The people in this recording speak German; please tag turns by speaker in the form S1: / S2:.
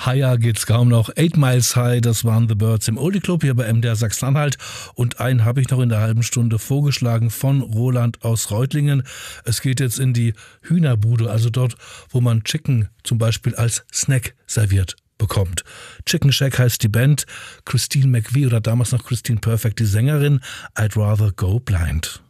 S1: Higher geht's kaum noch. 8 Miles High, das waren The Birds im Oldie Club hier bei MDR Sachsen-Anhalt. Und einen habe ich noch in der halben Stunde vorgeschlagen von Roland aus Reutlingen. Es geht jetzt in die Hühnerbude, also dort, wo man Chicken zum Beispiel als Snack serviert bekommt. Chicken Shack heißt die Band. Christine McVie oder damals noch Christine Perfect, die Sängerin. I'd Rather Go Blind.